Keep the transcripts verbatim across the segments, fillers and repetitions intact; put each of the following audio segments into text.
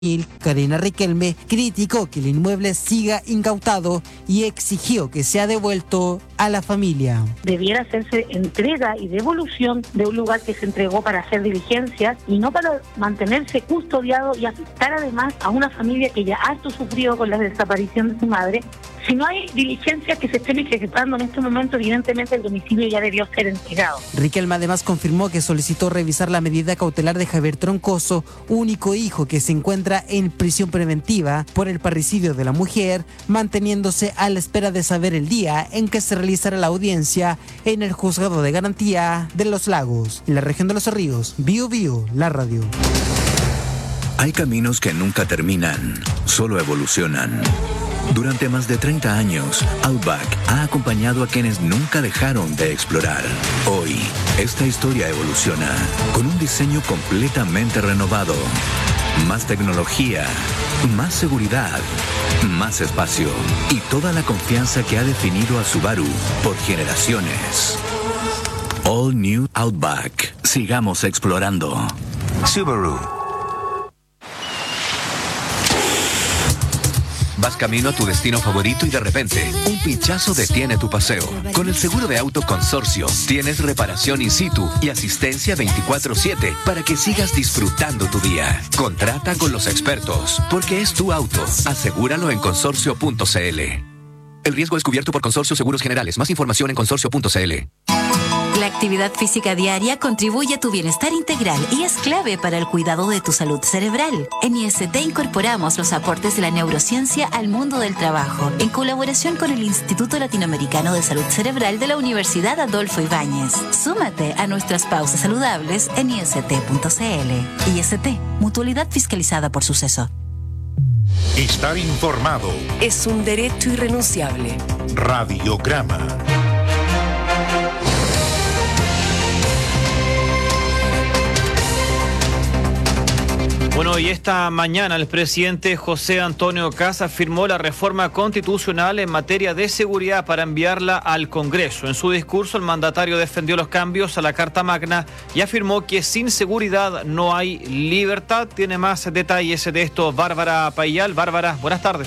Karina Riquelme criticó que el inmueble siga incautado y exigió que sea devuelto a la familia. Debiera hacerse entrega y devolución de un lugar que se entregó para hacer diligencias y no para mantenerse custodiado y afectar además a una familia que ya harto sufrido con la desaparición de su madre. Si no hay diligencias que se estén ejecutando en este momento, evidentemente el domicilio ya debió ser entregado. Riquelme además confirmó que solicitó revisar la medida cautelar de Javier Troncoso, único hijo que se encuentra en prisión preventiva por el parricidio de la mujer, manteniéndose a la espera de saber el día en que se realizará la audiencia en el Juzgado de Garantía de Los Lagos, en la región de Los Ríos. Bio Bio, la radio. Hay caminos que nunca terminan, solo evolucionan. Durante más de treinta años, Outback ha acompañado a quienes nunca dejaron de explorar. Hoy, esta historia evoluciona con un diseño completamente renovado. Más tecnología, más seguridad, más espacio y toda la confianza que ha definido a Subaru por generaciones. All New Outback. Sigamos explorando. Subaru. Vas camino a tu destino favorito y de repente, un pinchazo detiene tu paseo. Con el seguro de auto Consorcio, tienes reparación in situ y asistencia veinticuatro siete para que sigas disfrutando tu día. Contrata con los expertos, porque es tu auto. Asegúralo en consorcio punto c l. El riesgo es cubierto por Consorcio Seguros Generales. Más información en consorcio punto c l. La actividad física diaria contribuye a tu bienestar integral y es clave para el cuidado de tu salud cerebral. En I S T incorporamos los aportes de la neurociencia al mundo del trabajo, en colaboración con el Instituto Latinoamericano de Salud Cerebral de la Universidad Adolfo Ibáñez. Súmate a nuestras pausas saludables en i s t punto c l. I S T, mutualidad fiscalizada por Suceso. Estar informado es un derecho irrenunciable. Radiograma. Bueno, y esta mañana el presidente José Antonio Kast firmó la reforma constitucional en materia de seguridad para enviarla al Congreso. En su discurso, el mandatario defendió los cambios a la Carta Magna y afirmó que sin seguridad no hay libertad. Tiene más detalles de esto Bárbara Payal. Bárbara, buenas tardes.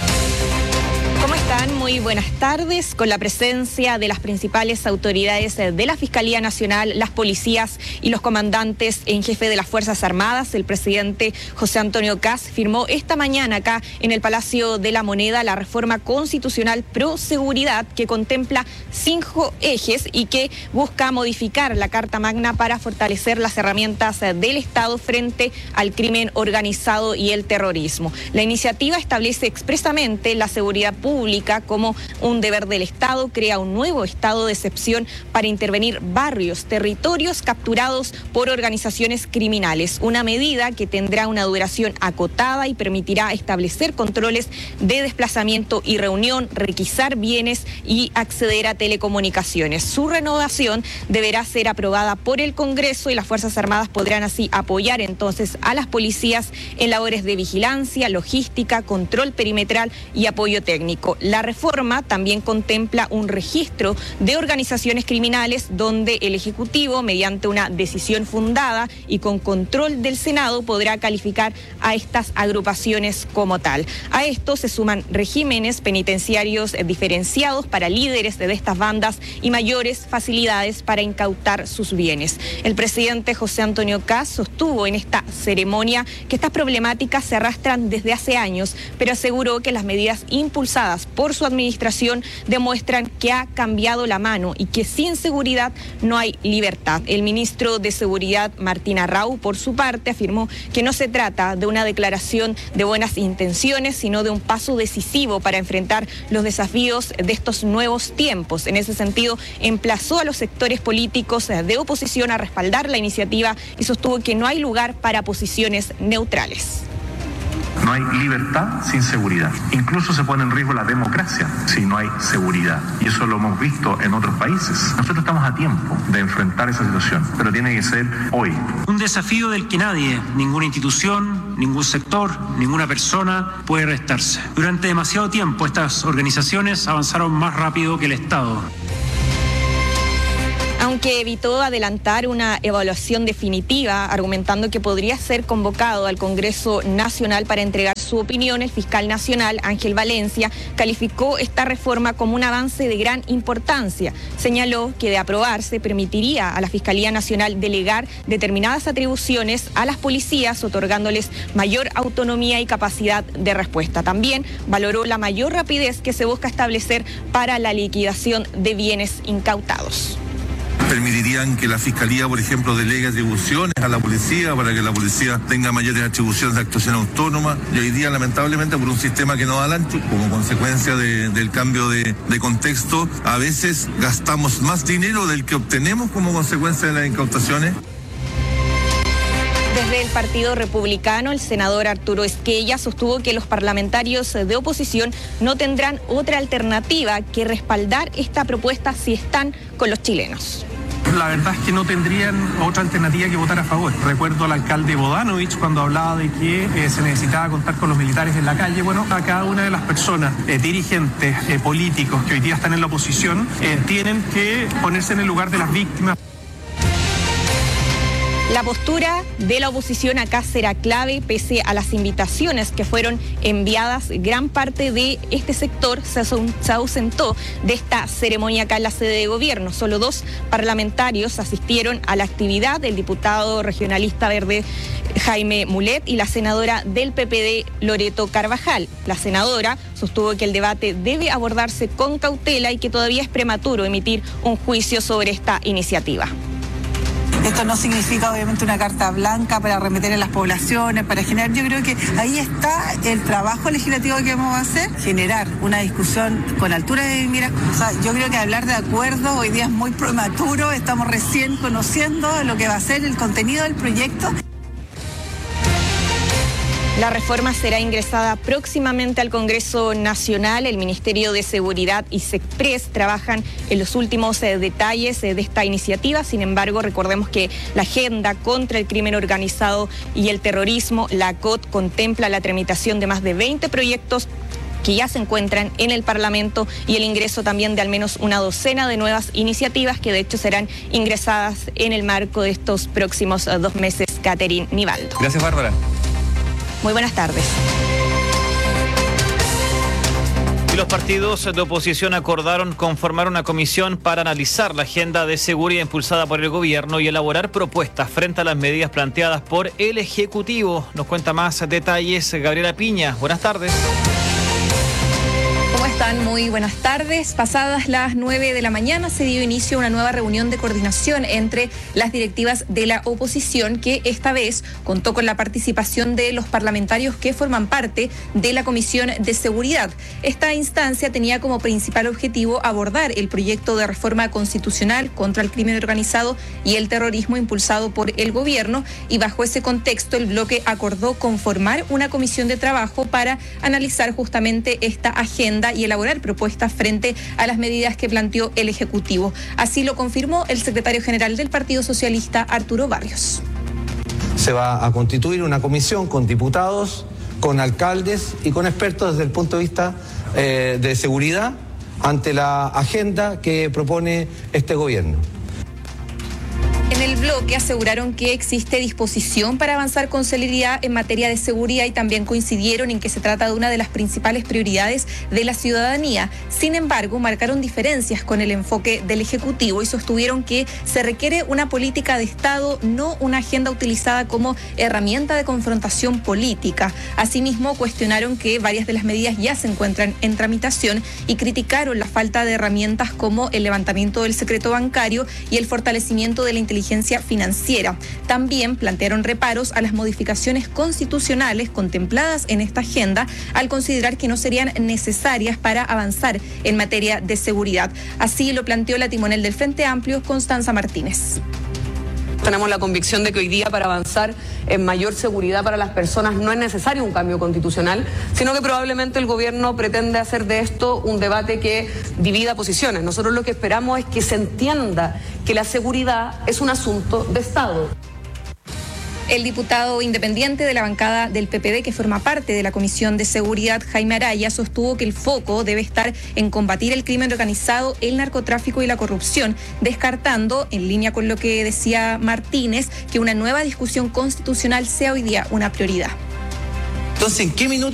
¿Cómo están? Muy buenas tardes. Con la presencia de las principales autoridades de la Fiscalía Nacional, las policías y los comandantes en jefe de las Fuerzas Armadas, el presidente José Antonio Kast firmó esta mañana acá en el Palacio de la Moneda la reforma constitucional pro seguridad que contempla cinco ejes y que busca modificar la Carta Magna para fortalecer las herramientas del Estado frente al crimen organizado y el terrorismo. La iniciativa establece expresamente la seguridad pública Pública como un deber del Estado, crea un nuevo estado de excepción para intervenir barrios, territorios capturados por organizaciones criminales. Una medida que tendrá una duración acotada y permitirá establecer controles de desplazamiento y reunión, requisar bienes y acceder a telecomunicaciones. Su renovación deberá ser aprobada por el Congreso y las Fuerzas Armadas podrán así apoyar entonces a las policías en labores de vigilancia, logística, control perimetral y apoyo técnico. La reforma también contempla un registro de organizaciones criminales donde el Ejecutivo, mediante una decisión fundada y con control del Senado, podrá calificar a estas agrupaciones como tal. A esto se suman regímenes penitenciarios diferenciados para líderes de estas bandas y mayores facilidades para incautar sus bienes. El presidente José Antonio Kast sostuvo en esta ceremonia que estas problemáticas se arrastran desde hace años, pero aseguró que las medidas impulsadas por su administración demuestran que ha cambiado la mano y que sin seguridad no hay libertad. El ministro de Seguridad, Martín Arrau, por su parte, afirmó que no se trata de una declaración de buenas intenciones, sino de un paso decisivo para enfrentar los desafíos de estos nuevos tiempos. En ese sentido, emplazó a los sectores políticos de oposición a respaldar la iniciativa y sostuvo que no hay lugar para posiciones neutrales. No hay libertad sin seguridad. Incluso se pone en riesgo la democracia si no hay seguridad. Y eso lo hemos visto en otros países. Nosotros estamos a tiempo de enfrentar esa situación, pero tiene que ser hoy. Un desafío del que nadie, ninguna institución, ningún sector, ninguna persona puede restarse. Durante demasiado tiempo estas organizaciones avanzaron más rápido que el Estado. Aunque evitó adelantar una evaluación definitiva, argumentando que podría ser convocado al Congreso Nacional para entregar su opinión, el fiscal nacional Ángel Valencia calificó esta reforma como un avance de gran importancia. Señaló que de aprobarse permitiría a la Fiscalía Nacional delegar determinadas atribuciones a las policías, otorgándoles mayor autonomía y capacidad de respuesta. También valoró la mayor rapidez que se busca establecer para la liquidación de bienes incautados. Permitirían que la Fiscalía, por ejemplo, delegue atribuciones a la policía para que la policía tenga mayores atribuciones de actuación autónoma. Y hoy día, lamentablemente, por un sistema que no da al ancho, como consecuencia de, del cambio de, de contexto, a veces gastamos más dinero del que obtenemos como consecuencia de las incautaciones. Desde el Partido Republicano, el senador Arturo Esquella sostuvo que los parlamentarios de oposición no tendrán otra alternativa que respaldar esta propuesta si están con los chilenos. La verdad es que no tendrían otra alternativa que votar a favor. Recuerdo al alcalde Bodanovich cuando hablaba de que eh, se necesitaba contar con los militares en la calle. Bueno, a cada una de las personas, eh, dirigentes, eh, políticos que hoy día están en la oposición, eh, tienen que ponerse en el lugar de las víctimas. La postura de la oposición acá será clave, pese a las invitaciones que fueron enviadas. Gran parte de este sector se ausentó de esta ceremonia acá en la sede de gobierno. Solo dos parlamentarios asistieron a la actividad, el diputado regionalista verde Jaime Mulet y la senadora del P P D Loreto Carvajal. La senadora sostuvo que el debate debe abordarse con cautela y que todavía es prematuro emitir un juicio sobre esta iniciativa. Esto no significa obviamente una carta blanca para arremeter en las poblaciones, para generar, yo creo que ahí está el trabajo legislativo que vamos a hacer, generar una discusión con altura de miras. O sea, yo creo que hablar de acuerdo hoy día es muy prematuro, estamos recién conociendo lo que va a ser el contenido del proyecto. La reforma será ingresada próximamente al Congreso Nacional. El Ministerio de Seguridad y SECPRES trabajan en los últimos eh, detalles eh, de esta iniciativa. Sin embargo, recordemos que la agenda contra el crimen organizado y el terrorismo, la A C O T, contempla la tramitación de más de veinte proyectos que ya se encuentran en el Parlamento y el ingreso también de al menos una docena de nuevas iniciativas que de hecho serán ingresadas en el marco de estos próximos eh, dos meses. Catherine Nivaldo. Gracias, Bárbara. Muy buenas tardes. Y los partidos de oposición acordaron conformar una comisión para analizar la agenda de seguridad impulsada por el gobierno y elaborar propuestas frente a las medidas planteadas por el Ejecutivo. Nos cuenta más detalles Gabriela Piña. Buenas tardes. ¿Cómo están? Muy buenas tardes. Pasadas las nueve de la mañana se dio inicio a una nueva reunión de coordinación entre las directivas de la oposición, que esta vez contó con la participación de los parlamentarios que forman parte de la Comisión de Seguridad. Esta instancia tenía como principal objetivo abordar el proyecto de reforma constitucional contra el crimen organizado y el terrorismo impulsado por el gobierno, y bajo ese contexto el bloque acordó conformar una comisión de trabajo para analizar justamente esta agenda y elaborar propuestas frente a las medidas que planteó el Ejecutivo. Así lo confirmó el secretario general del Partido Socialista, Arturo Barrios. Se va a constituir una comisión con diputados, con alcaldes y con expertos desde el punto de vista eh, de seguridad ante la agenda que propone este gobierno. En el bloque aseguraron que existe disposición para avanzar con celeridad en materia de seguridad y también coincidieron en que se trata de una de las principales prioridades de la ciudadanía. Sin embargo, marcaron diferencias con el enfoque del Ejecutivo y sostuvieron que se requiere una política de Estado, no una agenda utilizada como herramienta de confrontación política. Asimismo, cuestionaron que varias de las medidas ya se encuentran en tramitación y criticaron la falta de herramientas como el levantamiento del secreto bancario y el fortalecimiento de la inteligencia financiera. También plantearon reparos a las modificaciones constitucionales contempladas en esta agenda, al considerar que no serían necesarias para avanzar en materia de seguridad. Así lo planteó la timonel del Frente Amplio, Constanza Martínez. Tenemos la convicción de que hoy día, para avanzar en mayor seguridad para las personas, no es necesario un cambio constitucional, sino que probablemente el gobierno pretende hacer de esto un debate que divida posiciones. Nosotros lo que esperamos es que se entienda que la seguridad es un asunto de Estado. El diputado independiente de la bancada del P P D, que forma parte de la Comisión de Seguridad, Jaime Araya, sostuvo que el foco debe estar en combatir el crimen organizado, el narcotráfico y la corrupción, descartando, en línea con lo que decía Martínez, que una nueva discusión constitucional sea hoy día una prioridad. Entonces, ¿en qué minuto